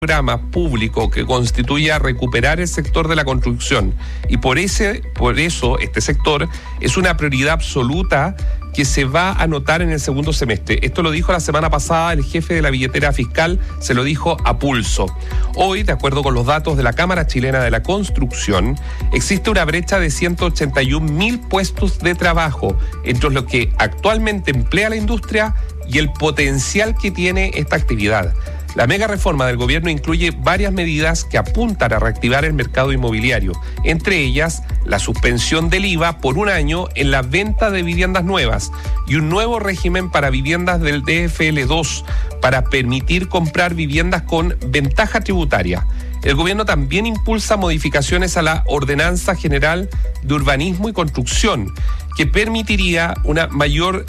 programa público que constituya recuperar el sector de la construcción y por eso este sector es una prioridad absoluta que se va a notar en el segundo semestre. Esto lo dijo la semana pasada el jefe de la billetera fiscal, se lo dijo a pulso. Hoy, de acuerdo con los datos de la Cámara Chilena de la Construcción, existe una brecha de 181.000 puestos de trabajo entre lo que actualmente emplea la industria y el potencial que tiene esta actividad. La mega reforma del gobierno incluye varias medidas que apuntan a reactivar el mercado inmobiliario, entre ellas la suspensión del IVA por un año en la venta de viviendas nuevas y un nuevo régimen para viviendas del DFL2 para permitir comprar viviendas con ventaja tributaria. El gobierno también impulsa modificaciones a la Ordenanza General de Urbanismo y Construcción, que permitiría una mayor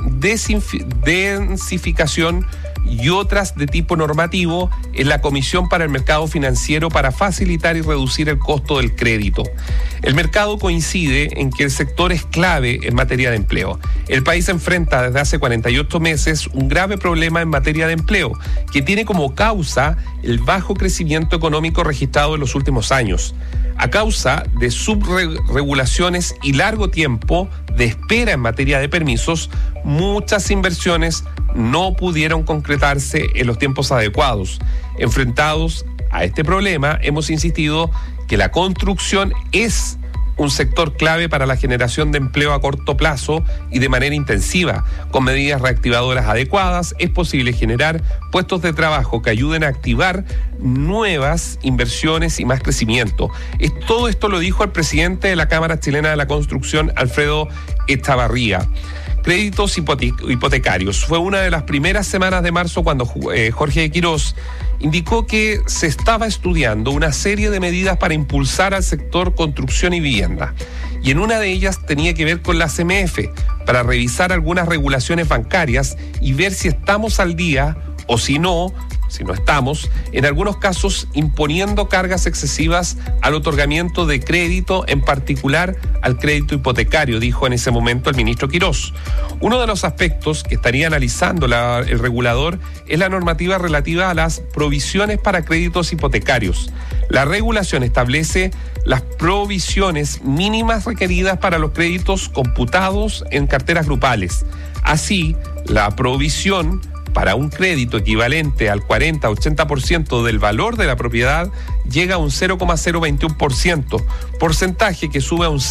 densificación y otras de tipo normativo en la Comisión para el Mercado Financiero para facilitar y reducir el costo del crédito. El mercado coincide en que el sector es clave en materia de empleo. El país enfrenta desde hace 48 meses un grave problema en materia de empleo, que tiene como causa el bajo crecimiento económico registrado en los últimos años. A causa de subregulaciones y largo tiempo de espera en materia de permisos, muchas inversiones no pudieron concretarse en los tiempos adecuados. Enfrentados a este problema, hemos insistido que la construcción es un sector clave para la generación de empleo a corto plazo y de manera intensiva. Con medidas reactivadoras adecuadas, es posible generar puestos de trabajo que ayuden a activar nuevas inversiones y más crecimiento. Todo esto lo dijo el presidente de la Cámara Chilena de la Construcción, Alfredo Echavarría. Créditos hipotecarios. Fue una de las primeras semanas de marzo cuando Jorge Quirós indicó que se estaba estudiando una serie de medidas para impulsar al sector construcción y vivienda. Y en una de ellas tenía que ver con la CMF, para revisar algunas regulaciones bancarias y ver si estamos al día o si no estamos, en algunos casos imponiendo cargas excesivas al otorgamiento de crédito, en particular al crédito hipotecario, dijo en ese momento el ministro Quirós. Uno de los aspectos que estaría analizando el regulador es la normativa relativa a las provisiones para créditos hipotecarios. La regulación establece las provisiones mínimas requeridas para los créditos computados en carteras grupales. Así, la provisión para un crédito equivalente al 40-80% del valor de la propiedad llega a un 0,021%, porcentaje que sube a un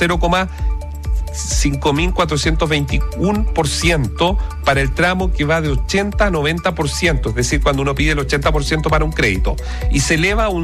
0,5421% para el tramo que va de 80 a 90%, es decir, cuando uno pide el 80% para un crédito, y se eleva a un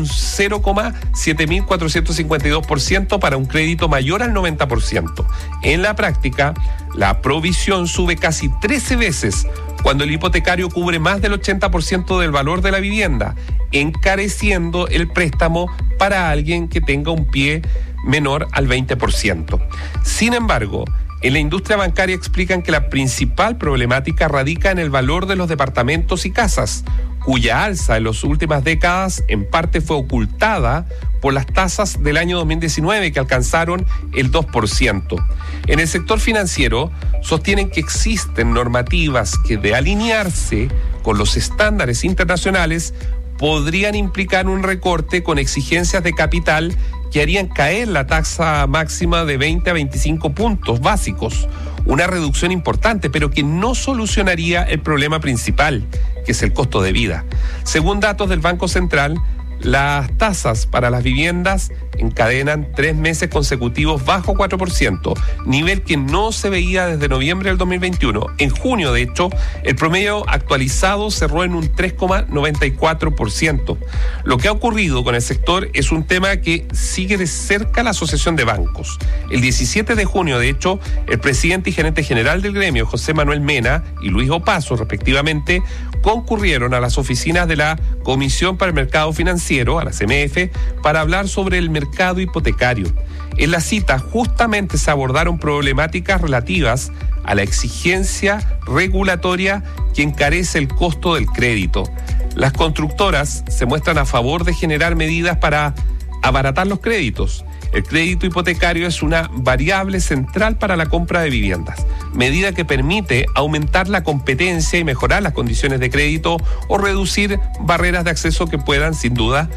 0,7452% para un crédito mayor al 90%. En la práctica, la provisión sube casi 13 veces cuando el hipotecario cubre más del 80% del valor de la vivienda, encareciendo el préstamo para alguien que tenga un pie menor al 20%. Sin embargo, en la industria bancaria explican que la principal problemática radica en el valor de los departamentos y casas, cuya alza en las últimas décadas en parte fue ocultada por las tasas del año 2019 que alcanzaron el 2%. En el sector financiero sostienen que existen normativas que, de alinearse con los estándares internacionales, podrían implicar un recorte con exigencias de capital que harían caer la tasa máxima de 20 a 25 puntos básicos. Una reducción importante, pero que no solucionaría el problema principal, que es el costo de vida. Según datos del Banco Central, las tasas para las viviendas encadenan 3 meses consecutivos bajo 4%, nivel que no se veía desde noviembre del 2021. En junio, de hecho, el promedio actualizado cerró en un 3,94%. Lo que ha ocurrido con el sector es un tema que sigue de cerca la Asociación de Bancos. El 17 de junio, de hecho, el presidente y gerente general del gremio, José Manuel Mena y Luis Opaso, respectivamente, concurrieron a las oficinas de la Comisión para el Mercado Financiero, a la CMF, para hablar sobre el mercado hipotecario. En la cita justamente se abordaron problemáticas relativas a la exigencia regulatoria que encarece el costo del crédito. Las constructoras se muestran a favor de generar medidas para abaratar los créditos. El crédito hipotecario es una variable central para la compra de viviendas, medida que permite aumentar la competencia y mejorar las condiciones de crédito o reducir barreras de acceso que puedan, sin duda,